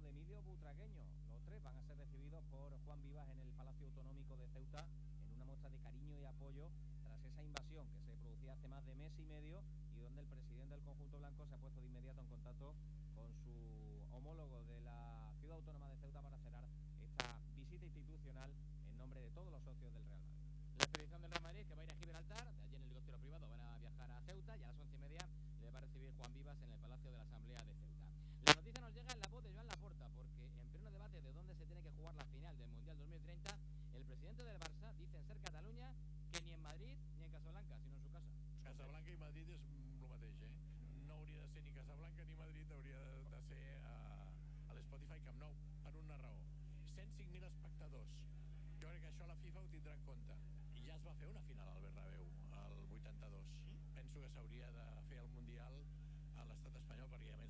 de Emilio Butragueño. Los tres van a ser recibidos por Juan Vivas en el Palacio Autonómico de Ceuta en una muestra de cariño y apoyo tras esa invasión que se producía hace más de mes y medio y donde el presidente del conjunto blanco se ha puesto de inmediato en contacto con su homólogo de la ciudad autónoma de Ceuta para cerrar esta visita institucional en nombre de todos los socios del Real Madrid. La expedición del Real Madrid, que va a ir a Gibraltar, de allí en helicóptero privado van a viajar a Ceuta y a las 11:30 le va a recibir Juan Vivas en el Palacio de la Asamblea de Ceuta. La noticia nos llega en la voz de Joan Laporta, porque en pleno debate de dónde se tiene que jugar la final del Mundial 2030, el presidente del Barça dice en Ser Catalunya que ni en Madrid ni en Casablanca, sino en su casa. Casablanca i Madrid és el mateix, No hauria de ser ni Casablanca ni Madrid, hauria de ser a l'Spotify Camp Nou, per una raó. 105.000 espectadors. Jo crec que això la FIFA ho tindrà en compte. I ja es va fer una final al Bernabéu, al 82. Penso que s'hauria de fer el Mundial a l'estat espanyol, perquè a més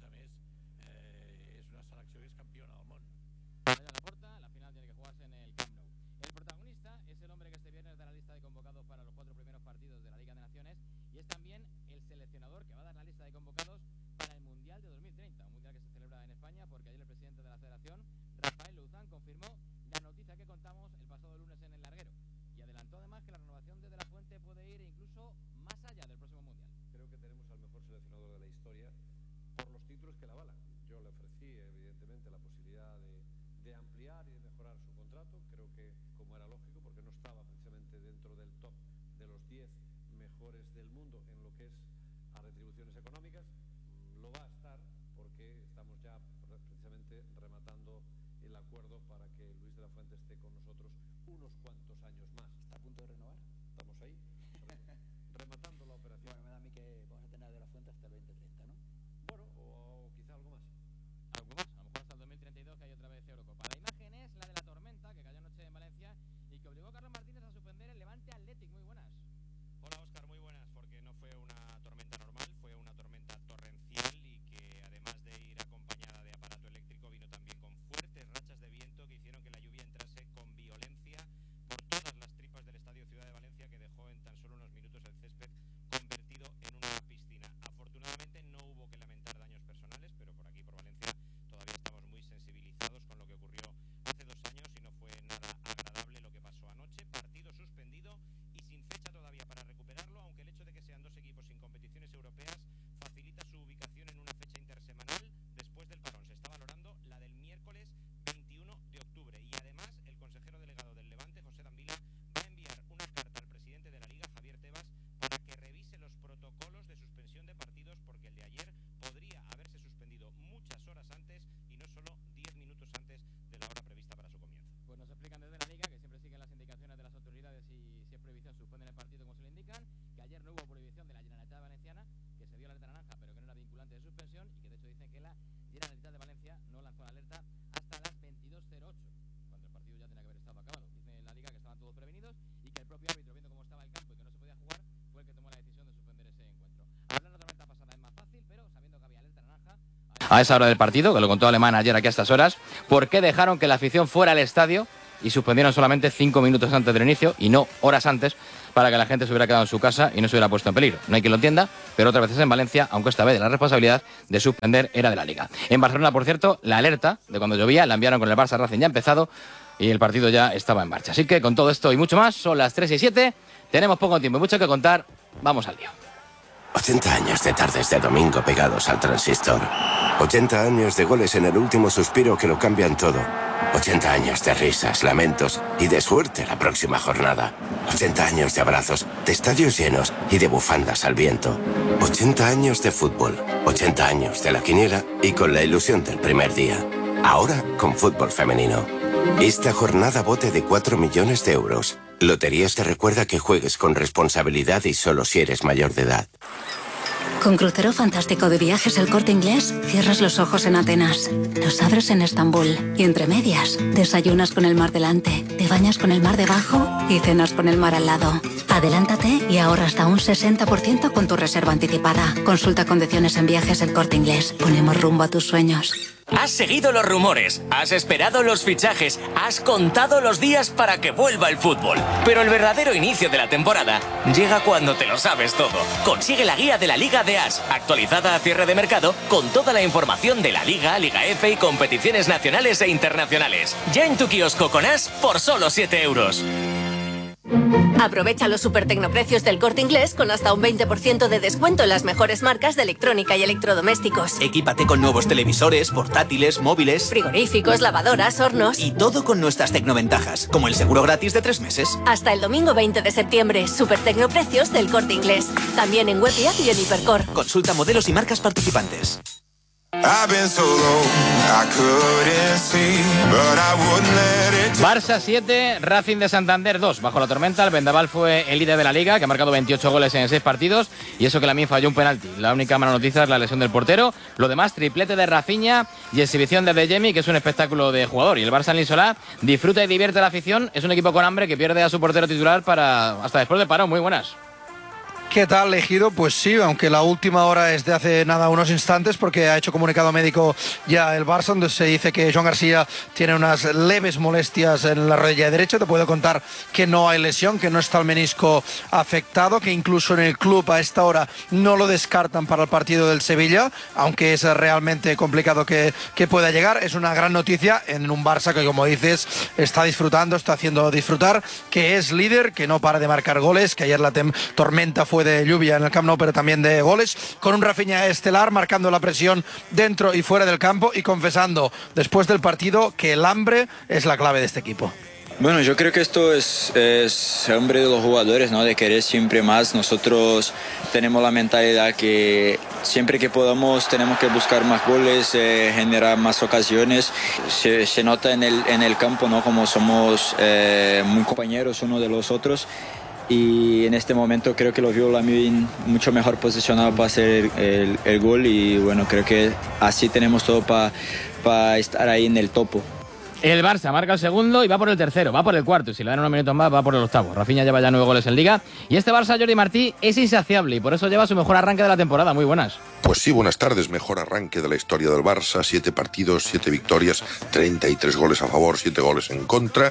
és una selecció que és campiona del món. Vaya la porta, la final tiene que jugarse en el Camp Nou. El protagonista es el hombre que este viernes da la lista de convocados para los 4 primeros partidos de la Liga de Naciones y es también el seleccionador que va a dar la lista de convocados para el Mundial de 2030, un Mundial que se celebra en España, porque ayer el presidente de la Federación, Rafael Luzán, confirmó la noticia que contamos el pasado lunes en el Larguero y adelantó además que la renovación de De la Fuente puede ir incluso más allá del próximo Mundial. Creo que tenemos al mejor seleccionador de la historia por los títulos que la avalan. Yo le ofrecí evidentemente la posibilidad de ampliar y de mejorar su contrato, creo que como era lógico, porque no estaba precisamente dentro del top de los 10 mejores del mundo en lo que es a retribuciones económicas. Lo va a estar porque estamos ya precisamente rematando el acuerdo para que Luis de la Fuente esté con nosotros unos cuantos años más. ¿Está a punto de renovar? Estamos ahí, rematando la operación. Bueno, me da a mí que vamos a tener a De la Fuente hasta el 2030, ¿no? Bueno, o quizá algo más. Algo más, a lo mejor hasta el 2032 que hay otra vez Eurocopa. La imagen es la de la tormenta que cayó anoche en Valencia y que obligó a Carlos Martínez a suspender el Levante Athletic. Muy buenas. Hola Óscar, muy buenas, porque no fue una tormenta normal, fue una tormenta torrencial y que además de ir acompañada de aparato eléctrico vino también con fuertes rachas de viento que hicieron que la lluvia entrase con violencia por todas las tripas del Estadio Ciudad de Valencia, que dejó en tan solo unos minutos el césped convertido en una piscina. Afortunadamente no hubo que lamentar daños personales, pero por aquí, por Valencia, todavía estamos muy sensibilizados con lo que ocurrió hace 2 años y no fue nada agradable lo que pasó anoche. Partido suspendido y sin fecha todavía para recuperarlo, aunque el hecho de que sean 2 equipos sin competiciones europeas facilita su ubicación en una fecha intersemanal después del parón. Se está valorando la del miércoles 21 de octubre y además el consejero delegado del Levante, José Dambila, va a enviar una carta al presidente de la Liga, Javier Tebas, para que revise los protocolos de suspensión de partidos, porque el de ayer podría haberse suspendido muchas horas antes y no solo 10 minutos antes de la hora prevista para su comienzo. Pues nos explican desde la Liga que siempre siguen las indicaciones de las autoridades y si es prohibición suspenden el partido como se lo indican, que ayer no hubo prohibición de la Generalitat Valenciana, que se dio la alerta naranja pero que no era vinculante de suspensión y que de hecho dicen que la Generalitat de Valencia no lanzó la alerta hasta las 22:08, cuando el partido ya tenía que haber estado acabado. Dice la Liga que estaban todos prevenidos y que el propio árbitro, viendo cómo estaba el campo y que no se podía jugar, fue el que tomó la decisión de suspender ese encuentro. Hablar de la tormenta pasada es más fácil, pero sabiendo que había alerta naranja a esa hora del partido, que lo contó Alemán ayer aquí a estas horas, ¿por qué dejaron que la afición fuera al estadio y suspendieron solamente 5 minutos antes del inicio y no horas antes para que la gente se hubiera quedado en su casa y no se hubiera puesto en peligro? No hay quien lo entienda, pero otras veces en Valencia, aunque esta vez la responsabilidad de suspender era de la Liga. En Barcelona, por cierto, la alerta de cuando llovía la enviaron con el Barça Racing ya empezado y el partido ya estaba en marcha. Así que con todo esto y mucho más, son las 3:07, tenemos poco tiempo y mucho que contar, vamos al lío. 80 años de tardes de domingo pegados al transistor. 80 años de goles en el último suspiro que lo cambian todo. 80 años de risas, lamentos y de suerte la próxima jornada. 80 años de abrazos, de estadios llenos y de bufandas al viento. 80 años de fútbol. 80 años de la quiniela y con la ilusión del primer día. Ahora con fútbol femenino. Esta jornada bote de 4 millones de euros. Loterías te recuerda que juegues con responsabilidad y solo si eres mayor de edad. Con Crucero Fantástico de Viajes El Corte Inglés, cierras los ojos en Atenas, los abres en Estambul y entre medias, desayunas con el mar delante, te bañas con el mar debajo y cenas con el mar al lado. Adelántate y ahorra hasta un 60% con tu reserva anticipada. Consulta condiciones en Viajes El Corte Inglés. Ponemos rumbo a tus sueños. Has seguido los rumores, has esperado los fichajes, has contado los días para que vuelva el fútbol. Pero el verdadero inicio de la temporada llega cuando te lo sabes todo. Consigue la guía de la Liga de As, actualizada a cierre de mercado, con toda la información de la Liga, Liga F y competiciones nacionales e internacionales. Ya en tu kiosco con As por solo 7 euros. Aprovecha los supertecnoprecios del Corte Inglés con hasta un 20% de descuento en las mejores marcas de electrónica y electrodomésticos. Equípate con nuevos televisores, portátiles, móviles, frigoríficos, lavadoras, hornos. Y todo con nuestras tecnoventajas, como el seguro gratis de 3 meses. Hasta el domingo 20 de septiembre, supertecnoprecios del Corte Inglés. También en web y app y en Hipercor. Consulta modelos y marcas participantes. Barça 7, Racing de Santander 2. Bajo la tormenta, el Vendaval fue el líder de la Liga, que ha marcado 28 goles en 6 partidos, y eso que Lamine falló un penalti. La única mala noticia es la lesión del portero. Lo demás, triplete de Rafinha y exhibición de Adeyemi, que es un espectáculo de jugador. Y el Barça en Lisolá disfruta y divierte a la afición. Es un equipo con hambre que pierde a su portero titular para hasta después del parón. Muy buenas. ¿Qué tal, Ejido? Pues sí, aunque la última hora es de hace nada unos instantes, porque ha hecho comunicado médico ya el Barça, donde se dice que Joan García tiene unas leves molestias en la rodilla derecha. Te puedo contar que no hay lesión, que no está el menisco afectado, que incluso en el club a esta hora no lo descartan para el partido del Sevilla, aunque es realmente complicado que pueda llegar. Es una gran noticia en un Barça que, como dices, está disfrutando, está haciendo disfrutar, que es líder, que no para de marcar goles, que ayer la tormenta fue de lluvia en el Camp Nou, pero también de goles, con un Rafinha estelar marcando la presión dentro y fuera del campo y confesando después del partido que el hambre es la clave de este equipo. Bueno, yo creo que esto es hambre de los jugadores, ¿no? De querer siempre más. Nosotros tenemos la mentalidad que siempre que podamos tenemos que buscar más goles, generar más ocasiones. Se nota en el campo, ¿no? Como somos muy compañeros uno de los otros. Y en este momento creo que lo vio Lamine mucho mejor posicionado para hacer el gol, y bueno, creo que así tenemos todo para estar ahí en el topo. El Barça marca el segundo y va por el tercero, va por el cuarto, y si le dan unos minutos más va por el octavo. Rafinha lleva ya 9 goles en Liga, y este Barça, Jordi Martí, es insaciable y por eso lleva su mejor arranque de la temporada. Muy buenas. Pues sí, buenas tardes. Mejor arranque de la historia del Barça, 7 partidos, 7 victorias, 33 goles a favor, 7 goles en contra.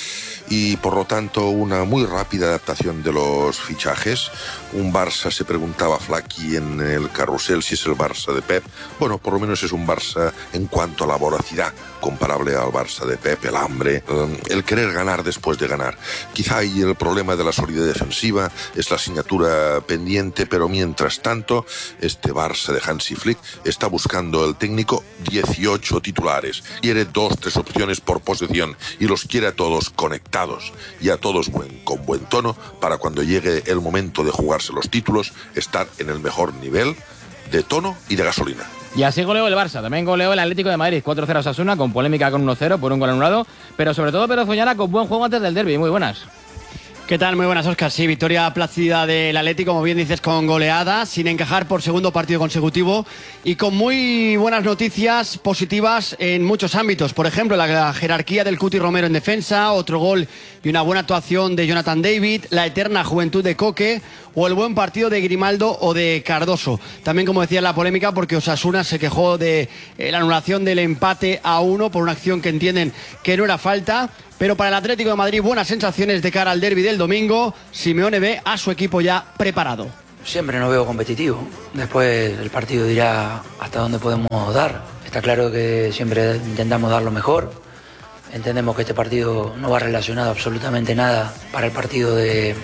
Y por lo tanto una muy rápida adaptación de los fichajes. Un Barça, se preguntaba Flaky en el carrusel si es el Barça de Pep. Bueno, por lo menos es un Barça en cuanto a la voracidad, comparable al Barça de Pep, el hambre, el querer ganar después de ganar. Quizá ahí el problema de la solidez defensiva es la asignatura pendiente, pero mientras tanto este Barça de Hansi Flick está buscando el técnico 18 titulares, quiere 2-3 opciones por posesión y los quiere a todos conectados y a todos con buen tono para cuando llegue el momento de jugarse los títulos estar en el mejor nivel de tono y de gasolina. Y así goleó el Barça, también goleó el Atlético de Madrid, 4-0 a Osasuna, con polémica con 1-0 por un gol anulado, pero sobre todo Pérez Oñana con buen juego antes del derbi. Muy buenas. ¿Qué tal? Muy buenas, Óscar. Sí, victoria plácida del Atlético, como bien dices, con goleada, sin encajar por segundo partido consecutivo y con muy buenas noticias positivas en muchos ámbitos. Por ejemplo, la jerarquía del Cuti Romero en defensa, otro gol y una buena actuación de Jonathan David, la eterna juventud de Coque o el buen partido de Grimaldo o de Cardoso. También, como decía, la polémica porque Osasuna se quejó de la anulación del empate a 1 por una acción que entienden que no era falta. Pero para el Atlético de Madrid, buenas sensaciones de cara al derbi del domingo. Simeone ve a su equipo ya preparado. Siempre nos veo competitivo. Después el partido dirá hasta dónde podemos dar. Está claro que siempre intentamos dar lo mejor. Entendemos que este partido no va relacionado absolutamente nada para el partido del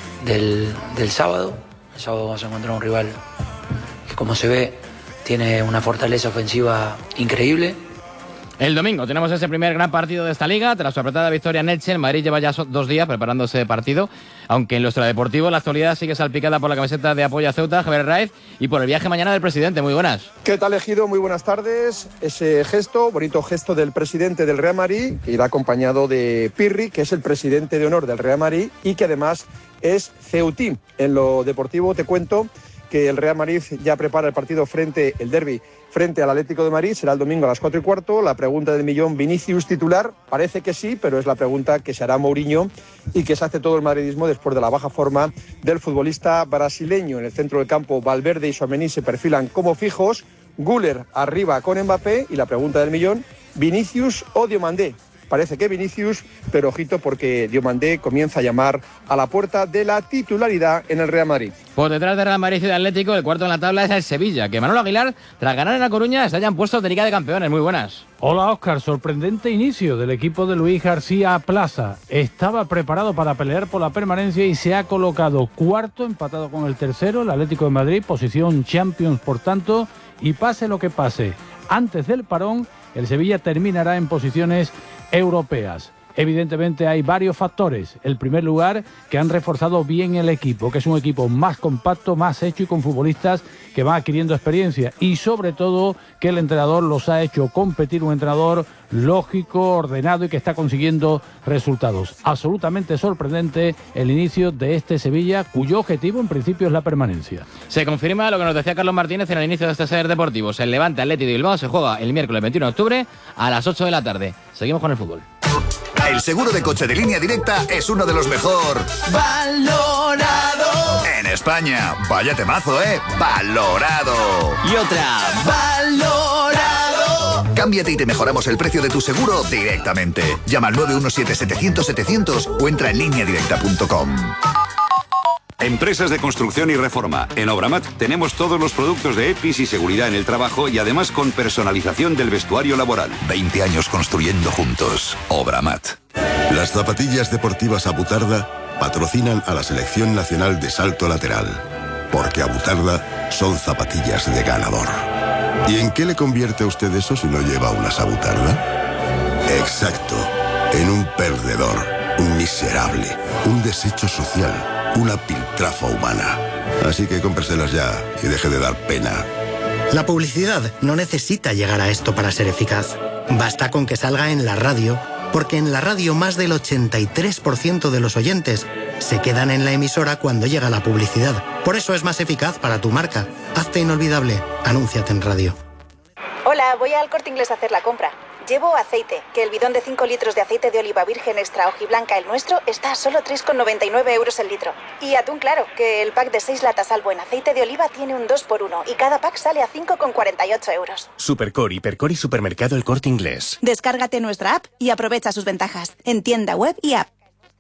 sábado. El sábado vamos a encontrar un rival que, como se ve, tiene una fortaleza ofensiva increíble. El domingo tenemos ese primer gran partido de esta liga. Tras su apretada victoria en Elche, el Madrid lleva ya 2 días preparándose ese partido, aunque en lo extradeportivo la actualidad sigue salpicada por la camiseta de apoyo a Ceuta, Javier Raiz, y por el viaje mañana del presidente. Muy buenas. ¿Qué tal, Ejido? Muy buenas tardes. Ese gesto, bonito gesto del presidente del Real Madrid, que irá acompañado de Pirri, que es el presidente de honor del Real Madrid y que además es ceutí. En lo deportivo te cuento que el Real Madrid ya prepara el partido el derbi frente al Atlético de Madrid, será el domingo a las 4:15. La pregunta del millón, ¿Vinicius titular? Parece que sí, pero es la pregunta que se hará Mourinho y que se hace todo el madridismo después de la baja forma del futbolista brasileño. En el centro del campo, Valverde y Tchouaméni se perfilan como fijos, Güler arriba con Mbappé y la pregunta del millón, ¿Vinicius o Diomandé? Parece que Vinicius, pero ojito porque Diomandé comienza a llamar a la puerta de la titularidad en el Real Madrid. Por detrás de Real Madrid y Ciudad Atlético, el cuarto en la tabla es el Sevilla, que Manolo Aguilar, tras ganar en La Coruña, se hayan puesto de Liga de Campeones. Muy buenas. Hola Óscar, sorprendente inicio del equipo de Luis García Plaza. Estaba preparado para pelear por la permanencia y se ha colocado cuarto, empatado con el tercero, el Atlético de Madrid, posición Champions por tanto, y pase lo que pase, antes del parón, el Sevilla terminará en posiciones europeas. Evidentemente hay varios factores. El primer lugar, que han reforzado bien el equipo, que es un equipo más compacto, más hecho y con futbolistas que van adquiriendo experiencia. Y sobre todo que el entrenador los ha hecho competir, un entrenador lógico, ordenado y que está consiguiendo resultados. Absolutamente sorprendente el inicio de este Sevilla, cuyo objetivo en principio es la permanencia. Se confirma lo que nos decía Carlos Martínez en el inicio de este Ser Deportivos. El Levante Atlético de Bilbao se juega el miércoles 21 de octubre a las 8 de la tarde. Seguimos con el fútbol. El seguro de coche de Línea Directa es uno de los mejor valorado en España. Vaya temazo, valorado. Y otra, valorado. Cámbiate y te mejoramos el precio de tu seguro directamente. Llama al 917-700-700 o entra en lineadirecta.com. Empresas de construcción y reforma. En Obramat tenemos todos los productos de EPIs y seguridad en el trabajo y además con personalización del vestuario laboral. 20 años construyendo juntos. Obramat. Las zapatillas deportivas Abutarda patrocinan a la Selección Nacional de Salto Lateral. Porque Abutarda son zapatillas de ganador. ¿Y en qué le convierte a usted eso si no lleva unas Abutarda? Exacto. En un perdedor, un miserable, un desecho social, una piltrafa humana. Así que cómpreselas ya y deje de dar pena. La publicidad no necesita llegar a esto para ser eficaz. Basta con que salga en la radio, porque en la radio más del 83% de los oyentes se quedan en la emisora cuando llega la publicidad. Por eso es más eficaz para tu marca. Hazte inolvidable. Anúnciate en radio. Hola, voy al Corte Inglés a hacer la compra. Llevo aceite, que el bidón de 5 litros de aceite de oliva virgen extra hojiblanca, el nuestro, está a solo 3,99 euros el litro. Y atún claro, que el pack de 6 latas al buen aceite de oliva tiene un 2x1 y cada pack sale a 5,48 euros. Supercor, Hipercor y Supermercado El Corte Inglés. Descárgate nuestra app y aprovecha sus ventajas en tienda web y app.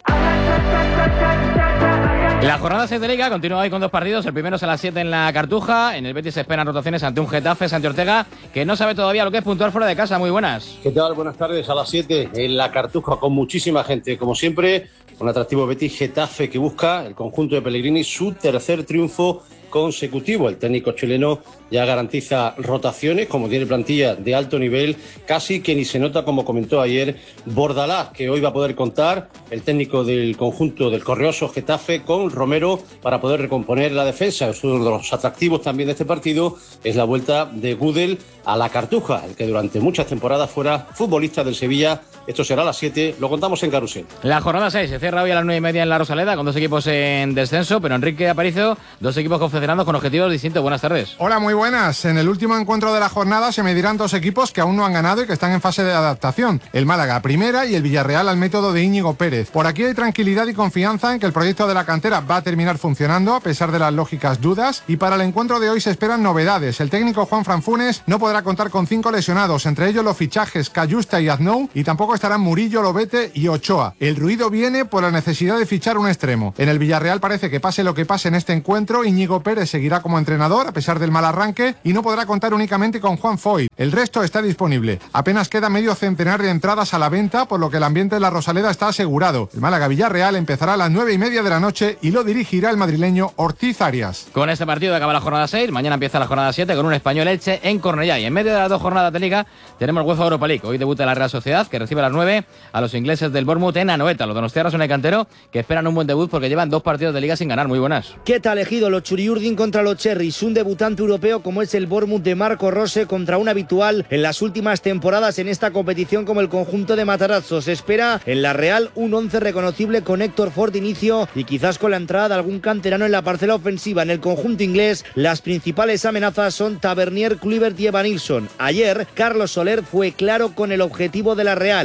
La jornada 6 de Liga continúa hoy con dos partidos. El primero es a las 7 en la Cartuja. En el Betis se esperan rotaciones ante un Getafe, Santi Ortega, que no sabe todavía lo que es puntuar fuera de casa. Muy buenas. ¿Qué tal? Buenas tardes. A las 7 en la Cartuja con muchísima gente. Como siempre, un atractivo Betis Getafe que busca el conjunto de Pellegrini su tercer triunfo consecutivo. El técnico chileno ya garantiza rotaciones, como tiene plantilla de alto nivel, casi que ni se nota, como comentó ayer Bordalás, que hoy va a poder contar el técnico del conjunto del Correoso Getafe con Romero para poder recomponer la defensa. Es uno de los atractivos también de este partido, es la vuelta de Gudel a la Cartuja, el que durante muchas temporadas fuera futbolista del Sevilla. Esto será a las 7, lo contamos en Carrusel. La jornada 6 se cierra hoy a las 9:30 en la Rosaleda, con dos equipos en descenso, pero Enrique Aparicio, dos equipos confederados con objetivos distintos. Buenas tardes. Hola, muy buenas. En el último encuentro de la jornada se medirán dos equipos que aún no han ganado y que están en fase de adaptación. El Málaga a primera y el Villarreal al método de Íñigo Pérez. Por aquí hay tranquilidad y confianza en que el proyecto de la cantera va a terminar funcionando a pesar de las lógicas dudas, y para el encuentro de hoy se esperan novedades. El técnico Juan Franfunes no podrá contar con 5 lesionados, entre ellos los fichajes Cayusta y Aznou, y tampoco estarán Murillo, Lobete y Ochoa. El ruido viene por la necesidad de fichar un extremo. En el Villarreal parece que pase lo que pase en este encuentro, Íñigo Pérez seguirá como entrenador a pesar del mal arranque y no podrá contar únicamente con Juan Foy. El resto está disponible. Apenas queda medio centenar de entradas a la venta, por lo que el ambiente de la Rosaleda está asegurado. El Málaga-Villarreal empezará a las 9:30 de la noche y lo dirigirá el madrileño Ortiz Arias. Con este partido acaba la jornada 6, mañana empieza la jornada 7 con un Español Elche en Cornellá, y en medio de las dos jornadas de Liga tenemos el UEFA Europa League. Hoy debuta la Real Sociedad, que recibe a las 9 a los ingleses del Bournemouth en Anoeta. Los donostiarras son el cantero, que esperan un buen debut porque llevan 2 partidos de Liga sin ganar. Muy buenas. ¿Qué tal, Ejido? Los Churiurdin contra los Cherries, un debutante europeo como es el Bournemouth de Marco Rose contra un habitual en las últimas temporadas en esta competición como el conjunto de Matarazzo. Se espera en la Real un 11 reconocible con Héctor Ford de inicio y quizás con la entrada de algún canterano en la parcela ofensiva. En el conjunto inglés las principales amenazas son Tavernier, Kluivert y Evanilson. Ayer Carlos Soler fue claro con el objetivo de la Real,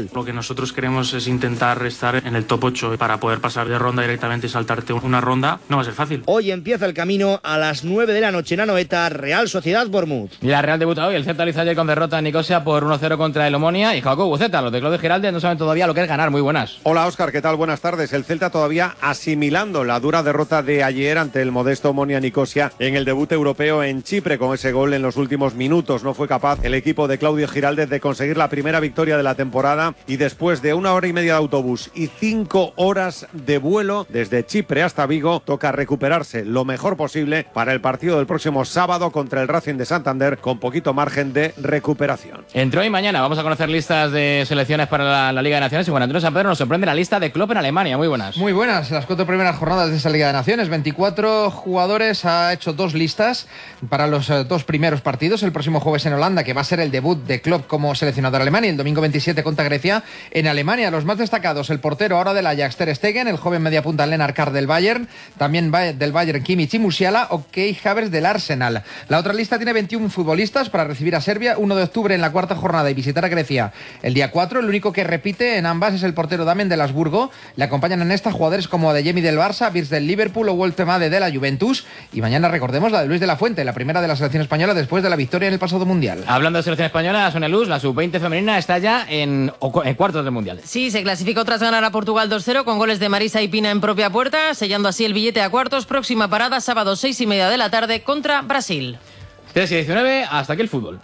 fácil. Lo que nosotros queremos es intentar estar en el top 8 para poder pasar de ronda directamente y saltarte una ronda. No va a ser fácil. Hoy empieza el camino a las 9 de la noche en Anoeta, Real Sociedad Bournemouth. Y la Real debuta hoy. El Celta lo hizo ayer con derrota en Nicosia por 1-0 contra el Omonia. Y Jacobo Buceta, los de Claudio Giraldez no saben todavía lo que es ganar. Muy buenas. Hola Óscar, ¿qué tal? Buenas tardes. El Celta todavía asimilando la dura derrota de ayer ante el modesto Omonia Nicosia en el debut europeo en Chipre. Con ese gol en los últimos minutos no fue capaz el equipo de Claudio Giraldez de conseguir la primera victoria de la temporada, y después de 1 hora y media de autobús y 5 horas de vuelo desde Chipre hasta Vigo, toca recuperarse lo mejor posible para el partido del próximo sábado contra el Racing de Santander, con poquito margen de recuperación. Entre hoy y mañana vamos a conocer listas de selecciones para la Liga de Naciones, y Juan Antonio San Pedro nos sorprende la lista de Klopp en Alemania. Muy buenas. Muy buenas, las 4 primeras jornadas de esa Liga de Naciones. 24 jugadores, ha hecho 2 listas para los 2 primeros partidos. El próximo jueves en Holanda, que va a ser el debut de Klopp como seleccionador alemán, y el domingo 27 contra Grecia en Alemania. Los más destacados: el portero ahora del Ajax, Ter Stegen; el joven mediapunta Lennart Kjær del Bayern, también del Bayern Kimmich y Musiala; o Kai Havertz del Arsenal. La otra lista tiene 21 futbolistas para recibir a Serbia 1 de octubre en la 4ª jornada y visitar a Grecia el día 4. El único que repite en ambas es el portero Damen del Habsburgo. Le acompañan en esta jugadores como Adeyemi del Barça, Wirtz del Liverpool o Woltemade de la Juventus. Y mañana recordemos la de Luis de la Fuente, la primera de la selección española después de la victoria en el pasado Mundial. Hablando de selección española, Sonia Luz, la sub-20 femenina está ya en cuartos del Mundial. Sí, se clasificó tras ganar a Portugal 2-0 con goles de Marisa y Pina en propia puerta, sellando así el billete a cuartos. Próxima parada, sábado 6:30 de la tarde contra Brasil. 3:19, hasta aquí el fútbol.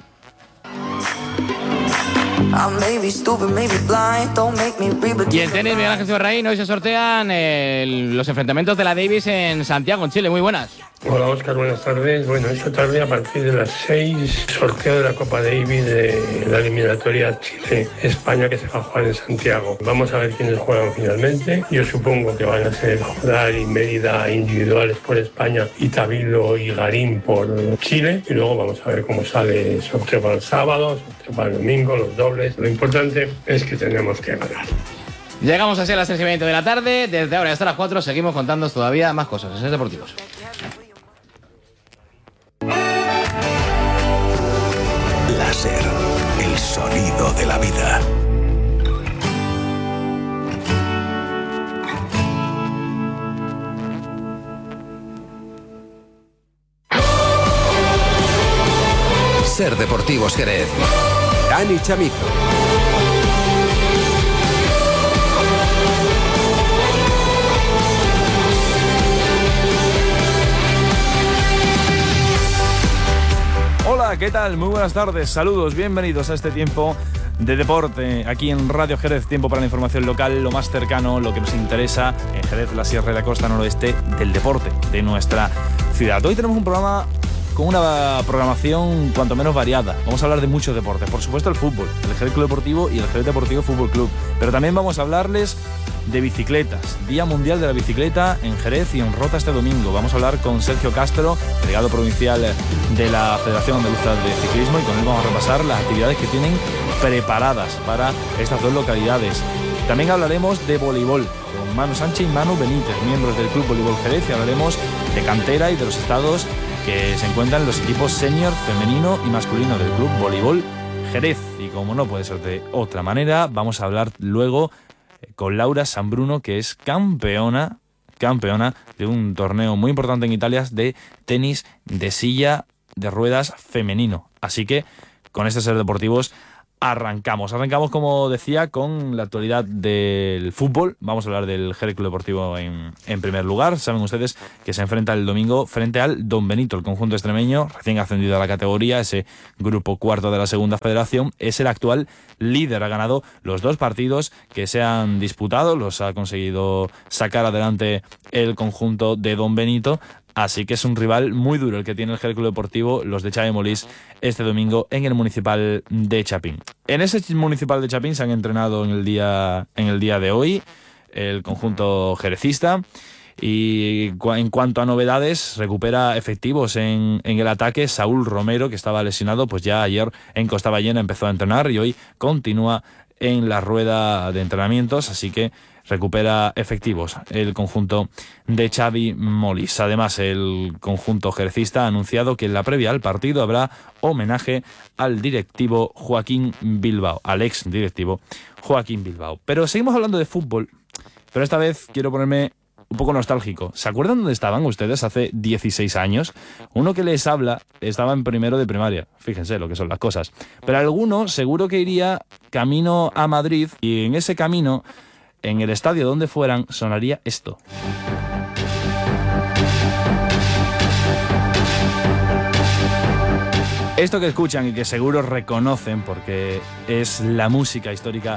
Y en tenis, Miguel Ángel Ciberraín, hoy se sortean los enfrentamientos de la Davis en Santiago, en Chile. Muy buenas. Hola Óscar, buenas tardes. Bueno, esta tarde a partir de las 6, sorteo de la Copa Davis de la eliminatoria Chile-España, que se va a jugar en Santiago. Vamos a ver quiénes juegan finalmente. Yo supongo que van a ser Jodar y Mérida individuales por España, y Tabilo y Garín por Chile. Y luego vamos a ver cómo sale el sorteo para el sábado, sorteo para el domingo, los dobles. Lo importante es que tenemos que ganar. Llegamos así a las 3:20 de la tarde. Desde ahora hasta las 4 seguimos contándoos todavía más cosas en Deportivos. Láser, el sonido de la vida. Ser Deportivos Jerez. Dani Chamizo. Hola, ¿qué tal? Muy buenas tardes, saludos, bienvenidos a este tiempo de deporte aquí en Radio Jerez, tiempo para la información local, lo más cercano, lo que nos interesa en Jerez, la Sierra y la Costa Noroeste del deporte de nuestra ciudad. Hoy tenemos un programa con una programación cuanto menos variada. Vamos a hablar de muchos deportes, por supuesto el fútbol, el Jerez Club Deportivo y el Jerez Deportivo Fútbol Club, pero también vamos a hablarles de bicicletas, Día Mundial de la Bicicleta en Jerez y en Rota este domingo. Vamos a hablar con Sergio Castro, delegado provincial de la Federación Andaluza de Ciclismo, y con él vamos a repasar las actividades que tienen preparadas para estas dos localidades. También hablaremos de voleibol con Manu Sánchez y Manu Benítez, miembros del Club Voleibol Jerez, y hablaremos de cantera y de los estados que se encuentran los equipos senior, femenino y masculino del Club Voleibol Jerez. Y como no puede ser de otra manera, vamos a hablar luego con Laura Sanbruno, que es campeona de un torneo muy importante en Italia de tenis de silla de ruedas femenino. Así que con este Ser Deportivos arrancamos, como decía, con la actualidad del fútbol. Vamos a hablar del Jerez Club Deportivo en primer lugar. Saben ustedes que se enfrenta el domingo frente al Don Benito, el conjunto extremeño, recién ascendido a la categoría, ese grupo cuarto de la segunda federación. Es el actual líder, ha ganado los 2 partidos que se han disputado, los ha conseguido sacar adelante el conjunto de Don Benito. Así que es un rival muy duro el que tiene el Jerez Club Deportivo, los de Xavi Molís, este domingo en el Municipal de Chapín. En ese Municipal de Chapín se han entrenado en el día de hoy el conjunto jerecista. Y en cuanto a novedades, recupera efectivos en el ataque Saúl Romero, que estaba lesionado, pues ya ayer en Costaballena empezó a entrenar y hoy continúa en la rueda de entrenamientos, así que recupera efectivos el conjunto de Xavi Molís. Además, el conjunto jerezista ha anunciado que en la previa al partido habrá homenaje al directivo Joaquín Bilbao, al ex directivo Joaquín Bilbao. Pero seguimos hablando de fútbol, pero esta vez quiero ponerme un poco nostálgico. ¿Se acuerdan dónde estaban ustedes hace 16 años? Uno que les habla estaba en primero de primaria. Fíjense lo que son las cosas. Pero alguno seguro que iría camino a Madrid y en ese camino, en el estadio donde fueran, sonaría esto. Esto que escuchan y que seguro reconocen porque es la música histórica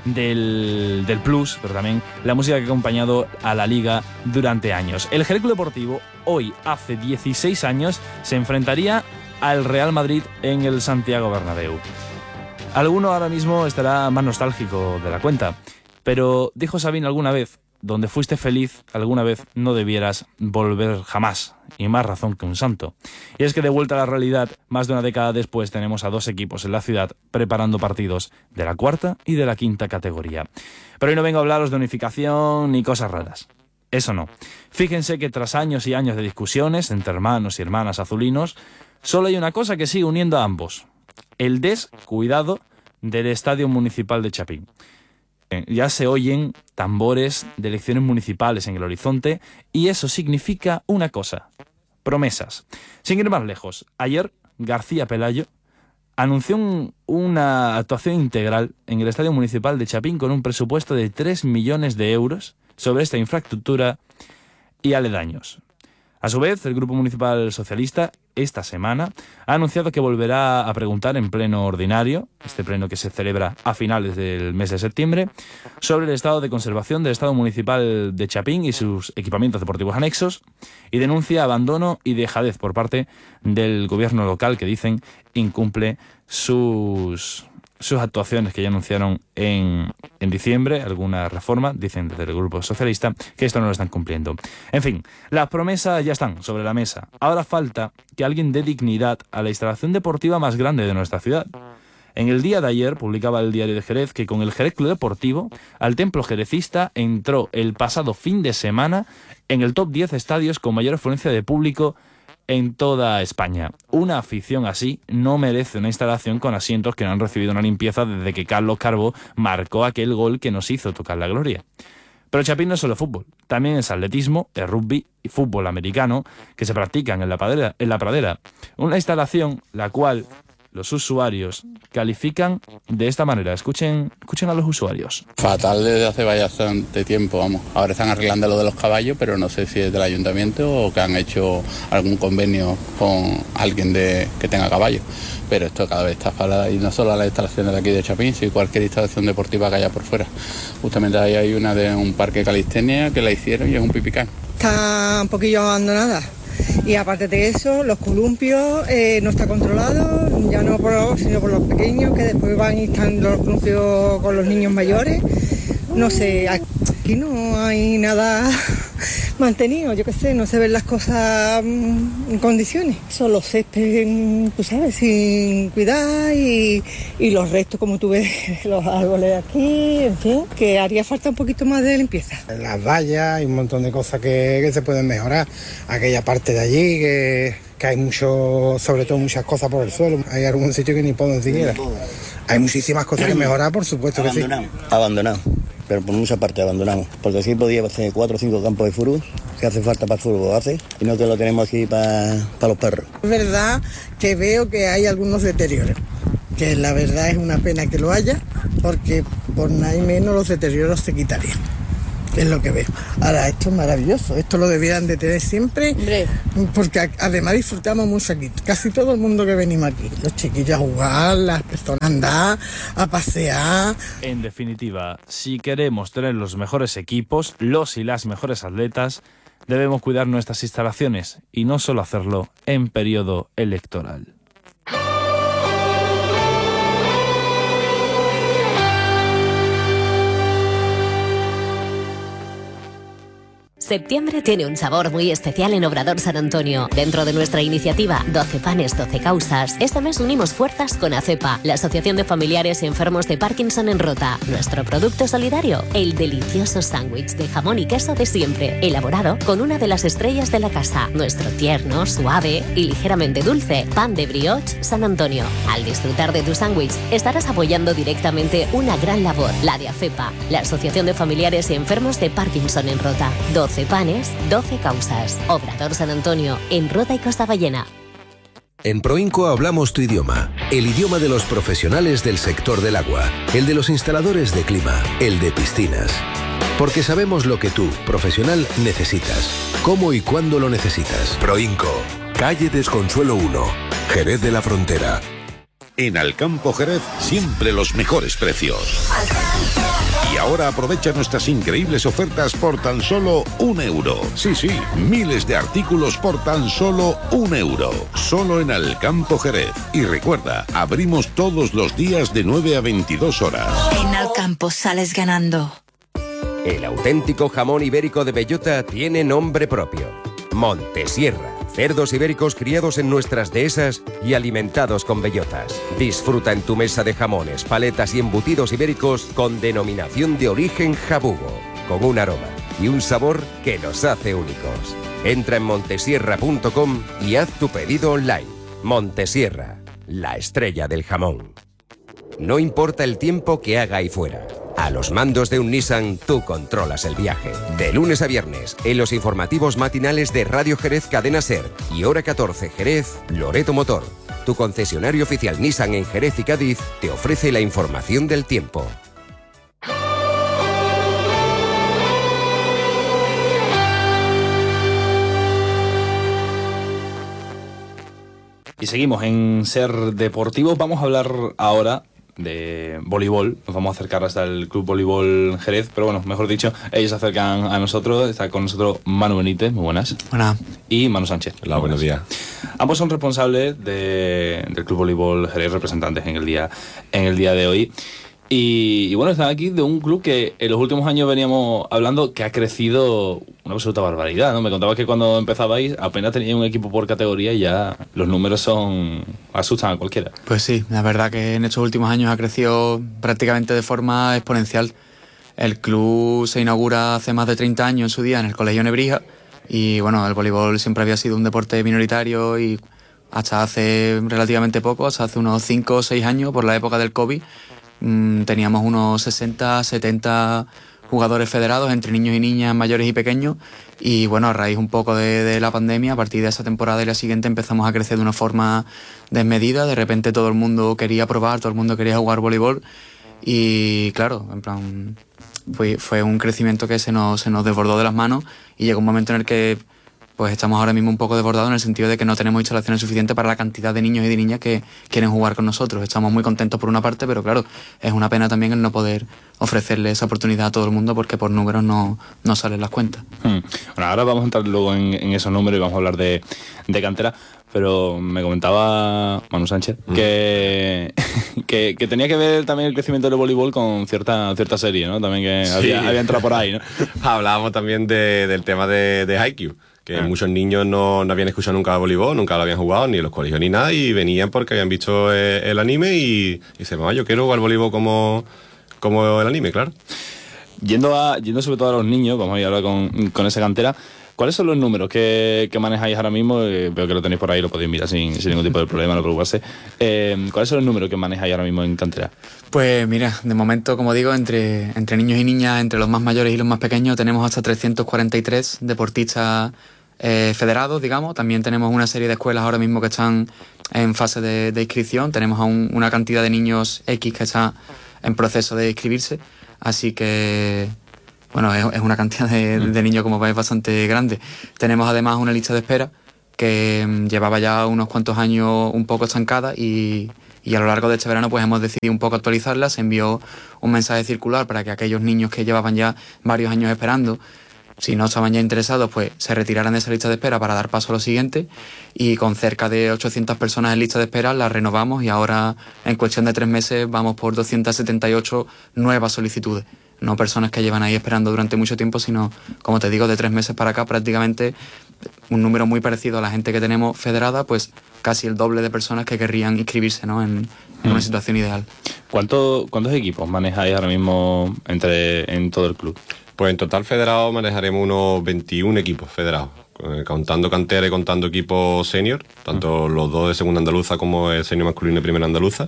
del Plus, pero también la música que ha acompañado a la Liga durante años. El Jerez Club Deportivo hoy, hace 16 años, se enfrentaría al Real Madrid en el Santiago Bernabéu. Alguno ahora mismo estará más nostálgico de la cuenta, pero dijo Sabine alguna vez: donde fuiste feliz alguna vez no debieras volver jamás, y más razón que un santo. Y es que de vuelta a la realidad, más de una década después tenemos a dos equipos en la ciudad preparando partidos de la cuarta y de la quinta categoría. Pero hoy no vengo a hablaros de unificación ni cosas raras. Eso no. Fíjense que tras años y años de discusiones entre hermanos y hermanas azulinos, solo hay una cosa que sigue uniendo a ambos: el descuidado del Estadio Municipal de Chapín. Ya se oyen tambores de elecciones municipales en el horizonte y eso significa una cosa: promesas. Sin ir más lejos, ayer García Pelayo anunció una actuación integral en el Estadio Municipal de Chapín con un presupuesto de 3 millones de euros sobre esta infraestructura y aledaños. A su vez, el Grupo Municipal Socialista esta semana ha anunciado que volverá a preguntar en pleno ordinario, este pleno que se celebra a finales del mes de septiembre, sobre el estado de conservación del Estadio Municipal de Chapín y sus equipamientos deportivos anexos, y denuncia abandono y dejadez por parte del gobierno local, que dicen incumple sus actuaciones que ya anunciaron en diciembre, alguna reforma, dicen desde el Grupo Socialista, que esto no lo están cumpliendo. En fin, las promesas ya están sobre la mesa. Ahora falta que alguien dé dignidad a la instalación deportiva más grande de nuestra ciudad. En el día de ayer publicaba el Diario de Jerez que con el Jerez Club Deportivo, al templo jerezista entró el pasado fin de semana en el top 10 estadios con mayor afluencia de público en toda España. Una afición así no merece una instalación con asientos que no han recibido una limpieza desde que Carlos Carbó marcó aquel gol que nos hizo tocar la gloria. Pero Chapín no es solo fútbol, también es atletismo, es rugby y fútbol americano que se practican en la pradera. Una instalación la cual los usuarios califican de esta manera. Escuchen a los usuarios. Fatal desde hace bastante tiempo, vamos. Ahora están arreglando lo de los caballos, pero no sé si es del ayuntamiento o que han hecho algún convenio con alguien que tenga caballos. Pero esto cada vez está para, y no solo a las instalaciones de aquí de Chapín, sino cualquier instalación deportiva que haya por fuera. Justamente ahí hay una de un parque calistenia que la hicieron y es un pipicán. Está un poquillo abandonada. Y aparte de eso, los columpios no está controlado, ya no sino por los pequeños, que después van y están los columpios con los niños mayores. No sé, aquí no hay nada mantenido, yo qué sé, no se ven las cosas en condiciones. Son los céspedes, tú sabes, sin cuidar y los restos, como tú ves, los árboles aquí, en fin, que haría falta un poquito más de limpieza. Las vallas, hay un montón de cosas que se pueden mejorar. Aquella parte de allí que hay mucho, sobre todo muchas cosas por el suelo. Hay algún sitio que ni puedo siquiera. Hay muchísimas cosas que mejorar, por supuesto que sí. Abandonado, pero por mucha parte abandonamos. Porque aquí podía hacer 4 o 5 campos de fútbol, que hace falta para el fútbol, y no que lo tenemos aquí para los perros. Es verdad que veo que hay algunos deterioros, que la verdad es una pena que lo haya, porque por nada y menos los deterioros se quitarían. Es lo que veo. Ahora, esto es maravilloso, esto lo debieran de tener siempre, porque además disfrutamos mucho aquí, casi todo el mundo que venimos aquí, los chiquillos a jugar, las personas a andar, a pasear. En definitiva, si queremos tener los mejores equipos, los y las mejores atletas, debemos cuidar nuestras instalaciones y no solo hacerlo en periodo electoral. Septiembre tiene un sabor muy especial en Obrador San Antonio. Dentro de nuestra iniciativa 12 panes, 12 causas, este mes unimos fuerzas con ACEPA, la Asociación de Familiares y Enfermos de Parkinson en Rota. Nuestro producto solidario, el delicioso sándwich de jamón y queso de siempre, elaborado con una de las estrellas de la casa. Nuestro tierno, suave y ligeramente dulce pan de brioche San Antonio. Al disfrutar de tu sándwich, estarás apoyando directamente una gran labor, la de ACEPA, la Asociación de Familiares y Enfermos de Parkinson en Rota. 12 panes, 12 causas. Obrador San Antonio, en Rota y Costa Ballena. En Proinco hablamos tu idioma, el idioma de los profesionales del sector del agua, el de los instaladores de clima, el de piscinas. Porque sabemos lo que tú, profesional, necesitas, cómo y cuándo lo necesitas. Proinco, calle Desconsuelo 1, Jerez de la Frontera. En Alcampo Jerez, siempre los mejores precios. Y ahora aprovecha nuestras increíbles ofertas por tan solo €1. Sí, miles de artículos por tan solo €1. Solo en Alcampo Jerez. Y recuerda, abrimos todos los días de 9 a 22 horas. En Alcampo sales ganando. El auténtico jamón ibérico de bellota tiene nombre propio. Montesierra. Cerdos ibéricos criados en nuestras dehesas y alimentados con bellotas. Disfruta en tu mesa de jamones, paletas y embutidos ibéricos con denominación de origen jabugo, con un aroma y un sabor que nos hace únicos. Entra en montesierra.com y haz tu pedido online. Montesierra, la estrella del jamón. No importa el tiempo que haga ahí fuera. A los mandos de un Nissan, tú controlas el viaje. De lunes a viernes, en los informativos matinales de Radio Jerez Cadena Ser y Hora 14 Jerez, Loreto Motor. Tu concesionario oficial Nissan en Jerez y Cádiz te ofrece la información del tiempo. Y seguimos en Ser Deportivos. Vamos a hablar ahora de voleibol. Nos vamos a acercar hasta el Club Voleibol Jerez, pero bueno, mejor dicho, ellos se acercan a nosotros. Está con nosotros Manu Benítez, muy buenas. Buenas. Y Manu Sánchez. Hola, buenos días. Ambos son responsables del Club Voleibol Jerez, representantes en el día de hoy. Y bueno, están aquí de un club que en los últimos años veníamos hablando que ha crecido una absoluta barbaridad, ¿no? Me contabas que cuando empezabais apenas teníais un equipo por categoría y ya los números asustan a cualquiera. Pues sí, la verdad que en estos últimos años ha crecido prácticamente de forma exponencial. El club se inaugura hace más de 30 años en su día en el Colegio Nebrija y bueno, el voleibol siempre había sido un deporte minoritario y hasta hace relativamente poco, hasta hace unos 5 o 6 años, por la época del COVID, teníamos unos 60, 70 jugadores federados entre niños y niñas, mayores y pequeños, y bueno, a raíz un poco de la pandemia, a partir de esa temporada y la siguiente empezamos a crecer de una forma desmedida. De repente todo el mundo quería probar, todo el mundo quería jugar voleibol y claro, en plan fue un crecimiento que se nos desbordó de las manos y llegó un momento en el que pues estamos ahora mismo un poco desbordados en el sentido de que no tenemos instalaciones suficientes para la cantidad de niños y de niñas que quieren jugar con nosotros. Estamos muy contentos por una parte, pero claro, es una pena también el no poder ofrecerle esa oportunidad a todo el mundo porque por números no salen las cuentas. Bueno, ahora vamos a entrar luego en esos números y vamos a hablar de cantera, pero me comentaba Manu Sánchez que tenía que ver también el crecimiento del voleibol con cierta serie, ¿no? También que sí. había entrado por ahí, ¿no? Hablábamos también del tema de Haikyuu, que muchos niños no habían escuchado nunca voleibol, nunca lo habían jugado, ni en los colegios ni nada, y venían porque habían visto el anime y dicen, mamá, yo quiero jugar voleibol como el anime, claro. Yendo sobre todo a los niños, vamos a ir ahora con esa cantera. ¿Cuáles son los números que manejáis ahora mismo? Veo que lo tenéis por ahí, lo podéis mirar sin ningún tipo de problema, no preocuparse. ¿Cuáles son los números que manejáis ahora mismo en cantera? Pues mira, de momento, como digo, entre niños y niñas, entre los más mayores y los más pequeños, tenemos hasta 343 deportistas federados, digamos. También tenemos una serie de escuelas ahora mismo que están en fase de inscripción. Tenemos aún una cantidad de niños X que está en proceso de inscribirse. Así que bueno, es una cantidad de niños, como veis, bastante grande. Tenemos además una lista de espera que llevaba ya unos cuantos años un poco estancada y a lo largo de este verano pues hemos decidido un poco actualizarla. Se envió un mensaje circular para que aquellos niños que llevaban ya varios años esperando, si no estaban ya interesados, pues se retiraran de esa lista de espera para dar paso a lo siguiente, y con cerca de 800 personas en lista de espera la renovamos y ahora en cuestión de 3 meses vamos por 278 nuevas solicitudes. no personas que llevan ahí esperando durante mucho tiempo, sino, como te digo, de 3 meses para acá prácticamente un número muy parecido a la gente que tenemos federada, pues casi el doble de personas que querrían inscribirse, ¿no? en una situación ideal. ¿Cuántos equipos manejáis ahora mismo en todo el club? Pues en total federado manejaremos unos 21 equipos federados, contando cantera y contando equipos senior, tanto los 2 de segunda andaluza como el senior masculino y primera andaluza.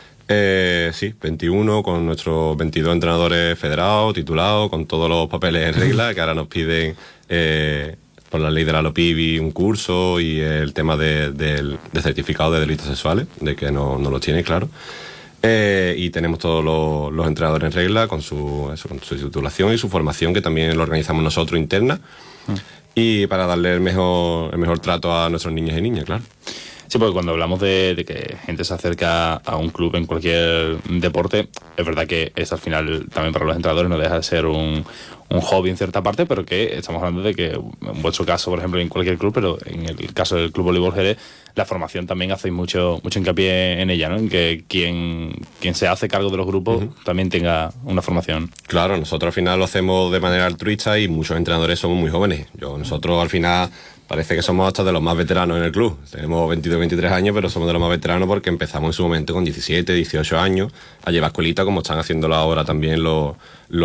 Sí, 21 con nuestros 22 entrenadores federados, titulados, con todos los papeles en regla, que ahora nos piden por la ley de la LOPIBI un curso y el tema de certificado de delitos sexuales, de que no lo tiene, claro. Y tenemos todos los entrenadores en regla con su titulación y su formación, que también lo organizamos nosotros interna, y para darle el mejor trato a nuestros niños y niñas, claro. Sí, porque cuando hablamos de que gente se acerca a un club en cualquier deporte, es verdad que es al final también para los entrenadores no deja de ser un hobby en cierta parte, pero que estamos hablando de que en vuestro caso, por ejemplo, en cualquier club, pero en el caso del Club Voleibol Jerez, la formación también hacéis mucho hincapié en ella, ¿no? En que quien se hace cargo de los grupos también tenga una formación. Claro, nosotros al final lo hacemos de manera altruista y muchos entrenadores somos muy jóvenes. Nosotros al final parece que somos hasta de los más veteranos en el club. Tenemos 22, 23 años, pero somos de los más veteranos porque empezamos en su momento con 17, 18 años a llevar escuelita, como están haciéndolo ahora también los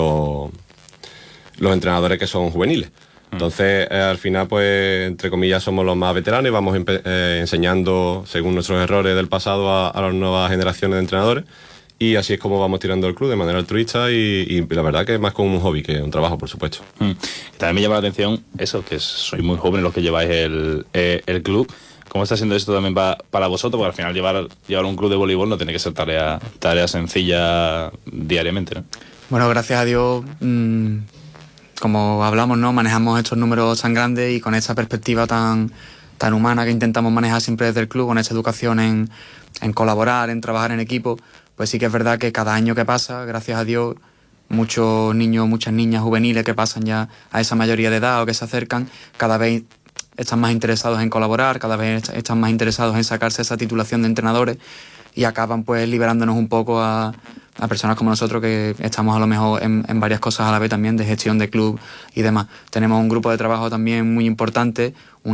entrenadores que son juveniles. Entonces, al final, pues, entre comillas, somos los más veteranos y vamos enseñando, según nuestros errores del pasado, a las nuevas generaciones de entrenadores. Y así es como vamos tirando el club de manera altruista y la verdad que es más como un hobby que un trabajo, por supuesto. También me llama la atención eso, que sois muy jóvenes los que lleváis el club. ¿Cómo está siendo esto también para vosotros? Porque al final llevar un club de voleibol no tiene que ser tarea sencilla diariamente, ¿no? Bueno, gracias a Dios, como hablamos, ¿no? Manejamos estos números tan grandes y con esta perspectiva tan humana que intentamos manejar siempre desde el club, con esta educación en colaborar, en trabajar en equipo. Pues sí que es verdad que cada año que pasa, gracias a Dios, muchos niños, muchas niñas juveniles que pasan ya a esa mayoría de edad o que se acercan, cada vez están más interesados en colaborar, cada vez están más interesados en sacarse esa titulación de entrenadores y acaban pues liberándonos un poco a personas como nosotros que estamos a lo mejor en varias cosas a la vez también, de gestión de club y demás. Tenemos un grupo de trabajo también muy importante,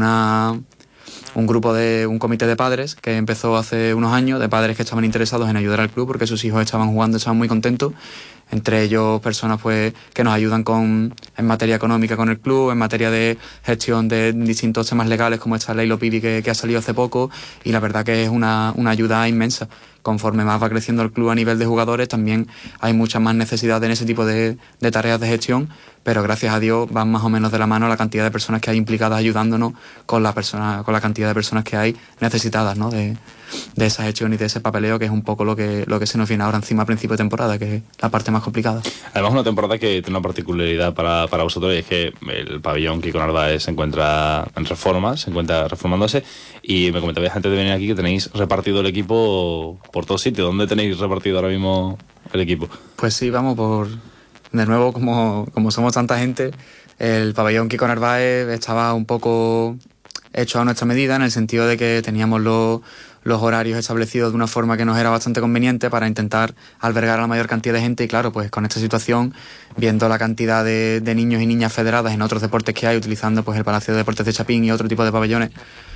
un comité de padres que empezó hace unos años, de padres que estaban interesados en ayudar al club porque sus hijos estaban jugando, estaban muy contentos. Entre ellos personas pues que nos ayudan en materia económica con el club, en materia de gestión de distintos temas legales como esta ley LOPIBI que ha salido hace poco, y la verdad que es una ayuda inmensa. Conforme más va creciendo el club a nivel de jugadores, también hay mucha más necesidad en ese tipo de tareas de gestión, pero gracias a Dios van más o menos de la mano la cantidad de personas que hay implicadas ayudándonos con la cantidad de personas que hay necesitadas, ¿no? de esa gestión y de ese papeleo, que es un poco lo que se nos viene ahora encima a principio de temporada, que es la parte más complicada. Además, una temporada que tiene una particularidad para vosotros, y es que el pabellón Kiko Narváez se encuentra en reforma, se encuentra reformándose, y me comentabais antes de venir aquí que tenéis repartido el equipo por todos sitios. ¿Dónde tenéis repartido ahora mismo el equipo? Pues sí, vamos de nuevo, como somos tanta gente, el pabellón Kiko Narváez estaba un poco hecho a nuestra medida, en el sentido de que teníamos los horarios establecidos de una forma que nos era bastante conveniente para intentar albergar a la mayor cantidad de gente, y claro, pues con esta situación, viendo la cantidad de niños y niñas federadas en otros deportes que hay, utilizando pues el Palacio de Deportes de Chapín y otro tipo de pabellones,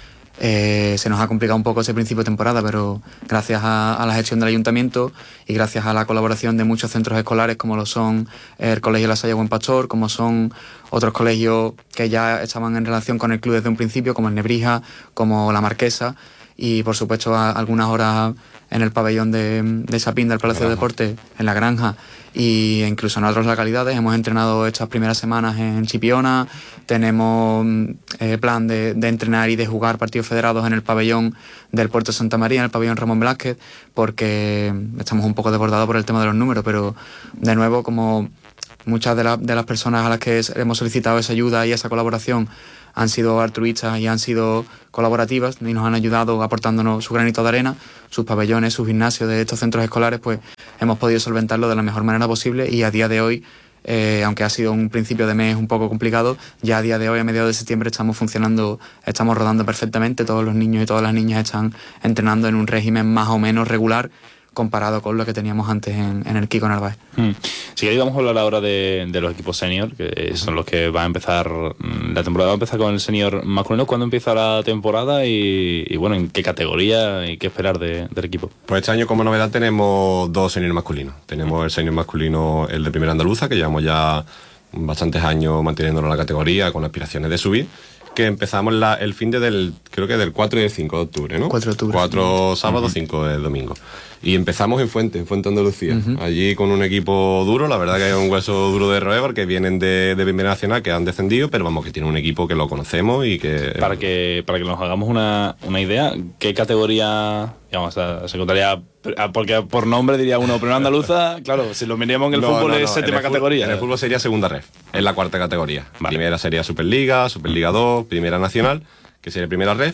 se nos ha complicado un poco ese principio de temporada, pero gracias a la gestión del ayuntamiento y gracias a la colaboración de muchos centros escolares, como lo son el Colegio La Salle Buen Pastor, como son otros colegios que ya estaban en relación con el club desde un principio, como el Nebrija, como la Marquesa, y por supuesto algunas horas en el pabellón de Chapín del Palacio de Deportes, en la Granja, e incluso en otras localidades. Hemos entrenado estas primeras semanas en Chipiona, tenemos plan de entrenar y de jugar partidos federados en el pabellón del Puerto de Santa María, en el pabellón Ramón Velázquez, porque estamos un poco desbordados por el tema de los números, pero de nuevo, como muchas de las personas a las que hemos solicitado esa ayuda y esa colaboración han sido altruistas y han sido colaborativas y nos han ayudado aportándonos su granito de arena, sus pabellones, sus gimnasios de estos centros escolares, pues hemos podido solventarlo de la mejor manera posible, y a día de hoy, aunque ha sido un principio de mes un poco complicado, ya a día de hoy, a mediados de septiembre, estamos funcionando, estamos rodando perfectamente. Todos los niños y todas las niñas están entrenando en un régimen más o menos regular, comparado con lo que teníamos antes en el Kiko Narváez. Sí, ahí vamos a hablar ahora de los equipos senior, que son los que va a empezar la temporada. Va a empezar con el senior masculino. ¿Cuándo empieza la temporada y bueno, en qué categoría y qué esperar del equipo? Pues este año como novedad tenemos 2 senior masculinos. Tenemos el senior masculino, el de Primera Andaluza, que llevamos ya bastantes años manteniéndolo en la categoría con aspiraciones de subir, que empezamos el fin creo que del 4 y del 5 de octubre, ¿no? 4 de octubre. 4 sábados, 5 de domingo. Y empezamos en Fuente Andalucía. Allí con un equipo duro, la verdad que es un hueso duro de roer, porque vienen de Primera Nacional, que han descendido, pero vamos, que tiene un equipo que lo conocemos y que... Para que nos hagamos una idea, ¿qué categoría, digamos, se contaría? Porque por nombre diría uno, Primera Andaluza, claro, si lo miramos en el fútbol es séptima categoría. En el fútbol sería segunda ref, es la cuarta categoría. Vale. Primera sería Superliga, Superliga 2, Primera Nacional, que sería Primera Ref,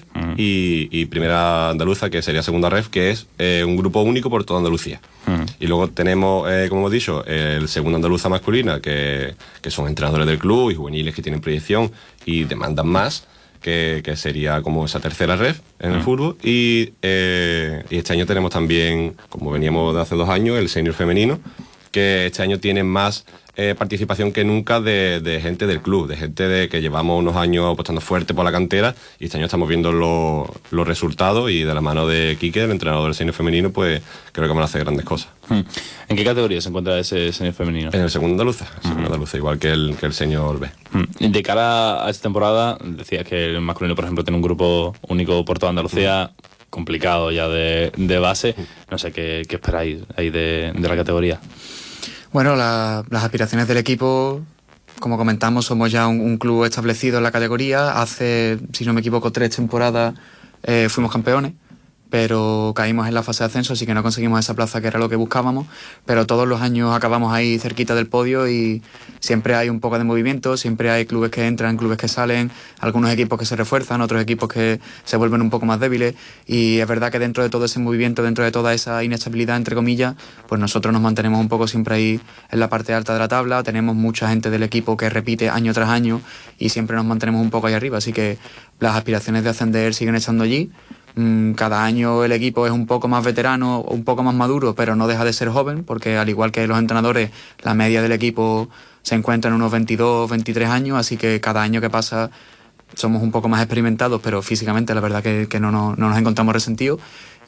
y Primera Andaluza, que sería Segunda Ref, que es un grupo único por toda Andalucía. Y luego tenemos, como hemos dicho, el Segunda Andaluza masculina, que son entrenadores del club y juveniles que tienen proyección y demandan más, que sería como esa tercera ref en el fútbol. Y este año tenemos también, como veníamos de hace 2 años, el senior femenino, que este año tiene más participación que nunca de gente del club, de gente que llevamos unos años apostando fuerte por la cantera, y este año estamos viendo los resultados, y de la mano de Quique, el entrenador del senior femenino, pues creo que van a hacer grandes cosas. ¿En qué categoría se encuentra ese senior femenino? En el Segundo Andaluza, igual que el senior B. De cara a esta temporada, decías que el masculino, por ejemplo, tiene un grupo único por toda Andalucía, complicado ya de base. No sé, ¿qué esperáis ahí de la categoría? Bueno, las aspiraciones del equipo, como comentamos, somos ya un club establecido en la categoría. Hace, si no me equivoco, 3 temporadas fuimos campeones, pero caímos en la fase de ascenso, así que no conseguimos esa plaza que era lo que buscábamos, pero todos los años acabamos ahí cerquita del podio y siempre hay un poco de movimiento, siempre hay clubes que entran, clubes que salen, algunos equipos que se refuerzan, otros equipos que se vuelven un poco más débiles, y es verdad que dentro de todo ese movimiento, dentro de toda esa inestabilidad, entre comillas, pues nosotros nos mantenemos un poco siempre ahí en la parte alta de la tabla. Tenemos mucha gente del equipo que repite año tras año y siempre nos mantenemos un poco ahí arriba, así que las aspiraciones de ascender siguen estando allí. Cada año el equipo es un poco más veterano, un poco más maduro, pero no deja de ser joven, porque al igual que los entrenadores, la media del equipo se encuentra en unos 22, 23 años, así que cada año que pasa somos un poco más experimentados, pero físicamente la verdad que no nos encontramos resentidos,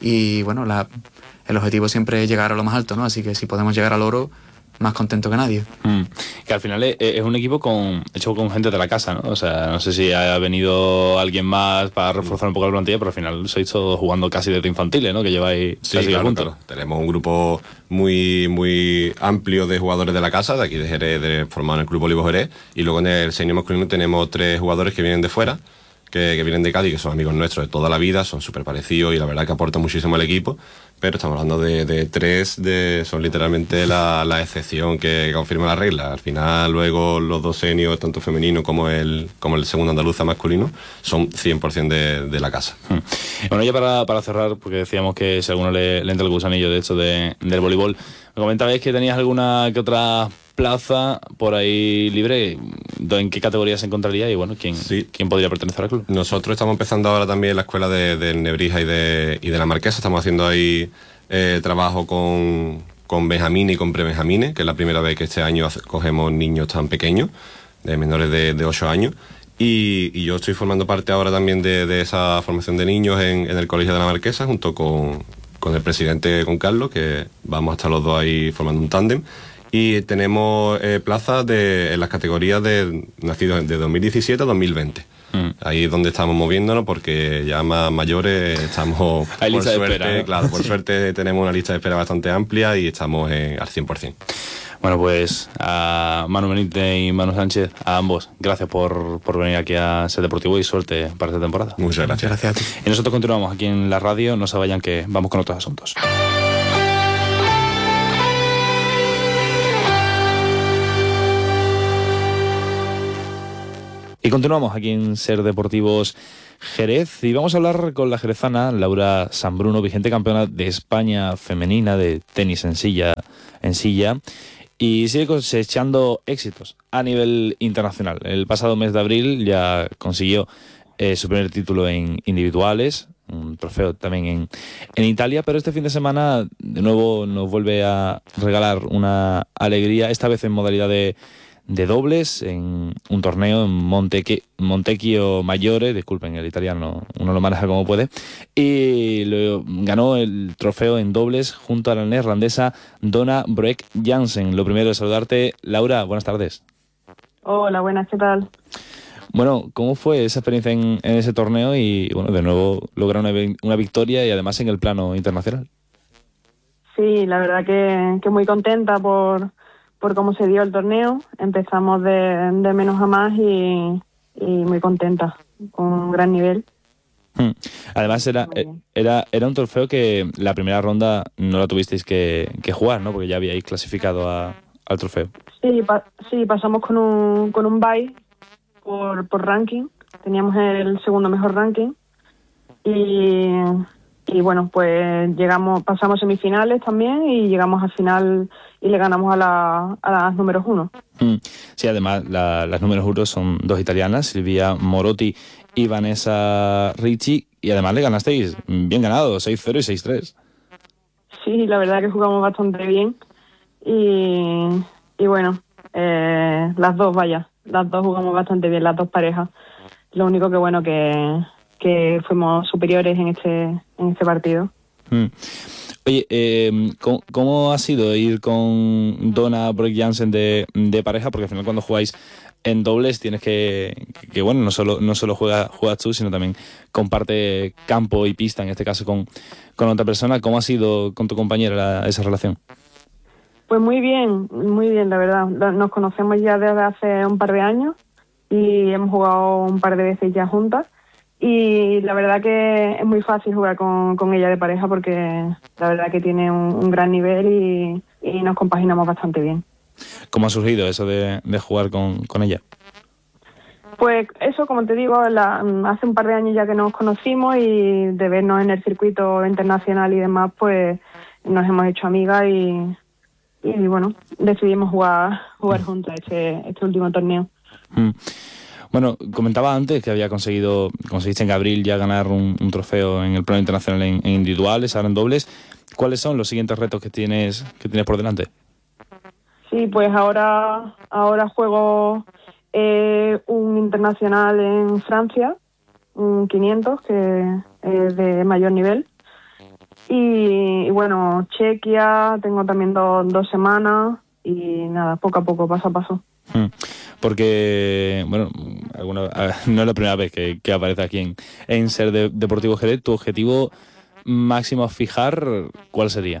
y bueno, el objetivo siempre es llegar a lo más alto, ¿no? Así que si podemos llegar al oro, más contento que nadie. Que al final es un equipo hecho con gente de la casa, ¿no? O sea, no sé si ha venido alguien más para reforzar un poco la plantilla, pero al final sois todos jugando casi desde infantiles, ¿no? Que lleváis casi juntos. Claro. Tenemos un grupo muy, muy amplio de jugadores de la casa, de aquí de Jerez, formado en el Club Voleibol Jerez, y luego en el senior masculino tenemos 3 jugadores que vienen de fuera, que vienen de Cádiz, que son amigos nuestros de toda la vida, son súper parecidos y la verdad que aportan muchísimo al equipo, pero estamos hablando de 3, son literalmente la excepción que confirma la regla. Al final luego los 2 seniors, tanto femenino como el Segundo Andaluza masculino, son 100% de la casa. Bueno, ya para cerrar, porque decíamos que si a alguno le entra el gusanillo de esto del voleibol, me comentabais que tenías alguna que otra plaza por ahí libre. ¿En qué categoría se encontraría y bueno, quién podría pertenecer al club? Nosotros estamos empezando ahora también la escuela de Nebrija y de la Marquesa. Estamos haciendo ahí trabajo con Benjamines y con prebenjamines, que es la primera vez que este año cogemos niños tan pequeños, de menores de 8 años. Y yo estoy formando parte ahora también de esa formación de niños en el Colegio de la Marquesa, junto con el presidente, con Carlos, que vamos a estar los dos ahí formando un tándem. Y tenemos plazas en las categorías de nacidos de 2017 a 2020. Ahí es donde estamos moviéndonos, porque ya más mayores estamos... Hay lista de espera, ¿no? Claro, por suerte tenemos una lista de espera bastante amplia y estamos al 100%. Bueno, pues a Manu Benítez y Manu Sánchez, a ambos, gracias por venir aquí a Ser Deportivo y suerte para esta temporada. Muchas gracias. Muchas gracias a ti. Y nosotros continuamos aquí en la radio, no se vayan que vamos con otros asuntos. Y continuamos aquí en Ser Deportivos Jerez y vamos a hablar con la jerezana Laura Sanbruno, vigente campeona de España femenina de tenis en silla, y sigue cosechando éxitos a nivel internacional. El pasado mes de abril ya consiguió su primer título en individuales, un trofeo también en Italia, pero este fin de semana de nuevo nos vuelve a regalar una alegría, esta vez en modalidad de dobles, en un torneo en Montecchio Maggiore, disculpen, el italiano uno lo maneja como puede, y ganó el trofeo en dobles junto a la neerlandesa Donna Broek Jansen. Lo primero es saludarte, Laura, buenas tardes. Hola, buenas, ¿qué tal? Bueno, ¿cómo fue esa experiencia en ese torneo y, bueno, de nuevo lograr una victoria y además en el plano internacional? Sí, la verdad que muy contenta por cómo se dio el torneo. Empezamos de menos a más y muy contenta, con un gran nivel. Además era un trofeo que la primera ronda no la tuvisteis que jugar, ¿no? Porque ya habíais clasificado al trofeo. Sí, pasamos con un bye por ranking. Teníamos el segundo mejor ranking y bueno, pues pasamos semifinales también y llegamos al final y le ganamos a las números 1. Sí, además las números 1 son dos italianas, Silvia Morotti y Vanessa Ricci, y además le ganasteis bien ganado, 6-0 y 6-3. Sí, la verdad que jugamos bastante bien y bueno, las dos jugamos bastante bien, las dos parejas. Lo único que bueno que fuimos superiores en este partido. Oye, ¿cómo ha sido ir con Donna Broek Jansen de pareja? Porque al final cuando jugáis en dobles tienes que bueno, no solo juegas tú, sino también comparte campo y pista, en este caso con otra persona. ¿Cómo ha sido con tu compañera esa relación? Pues muy bien, la verdad. Nos conocemos ya desde hace un par de años y hemos jugado un par de veces ya juntas. Y la verdad que es muy fácil jugar con ella de pareja porque la verdad que tiene un gran nivel y nos compaginamos bastante bien. ¿Cómo ha surgido eso de jugar con ella? Pues eso, como te digo, hace un par de años ya que nos conocimos y de vernos en el circuito internacional y demás, pues nos hemos hecho amigas y bueno, decidimos jugar juntas este último torneo. Bueno, comentaba antes que conseguiste en abril ya ganar un trofeo en el plano internacional en individuales, ahora en dobles. ¿Cuáles son los siguientes retos que tienes por delante? Sí, pues ahora juego un internacional en Francia, un 500, que es de mayor nivel. Y bueno, Chequia, tengo también dos semanas y nada, poco a poco, paso a paso. Porque, bueno, no es la primera vez que aparece aquí en Ser Deportivo Jerez. ¿Tu objetivo máximo a fijar cuál sería?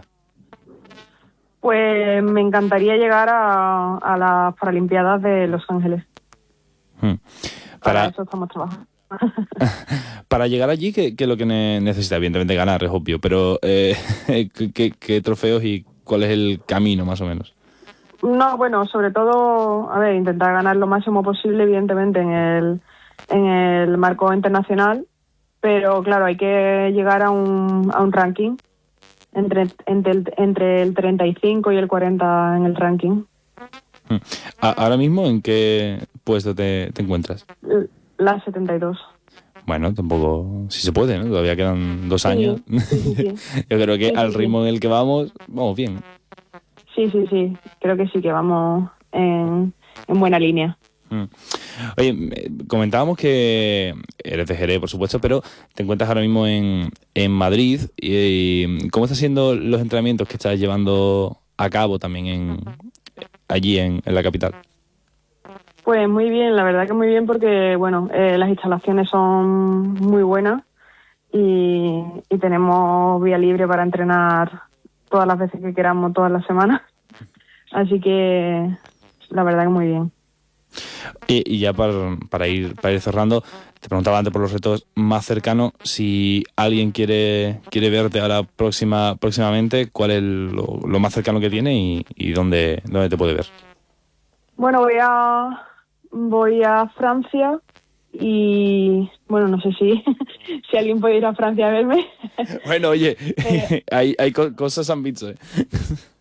Pues me encantaría llegar a las Paralimpiadas de Los Ángeles. Para eso estamos trabajando. Para llegar allí, ¿qué es lo que necesita? Evidentemente ganar, es obvio, pero ¿qué trofeos y cuál es el camino, más o menos? No, bueno, sobre todo, intentar ganar lo máximo posible, evidentemente, en el marco internacional, pero claro, hay que llegar a un ranking entre el 35 y el 40 en el ranking. ¿Ahora mismo en qué puesto te encuentras? La 72. Bueno, tampoco, si se puede, ¿no? Todavía quedan 2 años. Sí. Yo creo que al ritmo en el que vamos bien. Sí, creo que sí, que vamos en buena línea. Oye, comentábamos que eres de Jerez, por supuesto, pero te encuentras ahora mismo en Madrid. Y ¿cómo están siendo los entrenamientos que estás llevando a cabo también allí en la capital? Pues muy bien, la verdad que muy bien porque, bueno, las instalaciones son muy buenas y tenemos vía libre para entrenar todas las veces que queramos, todas las semanas. Así que la verdad que muy bien. Y ya para ir cerrando, te preguntaba antes por los retos más cercanos, si alguien quiere verte ahora próximamente, ¿cuál es lo más cercano que tiene y dónde te puede ver? Bueno, voy a Francia y bueno, no sé si alguien puede ir a Francia a verme. Bueno, oye, hay cosas ambiciosas.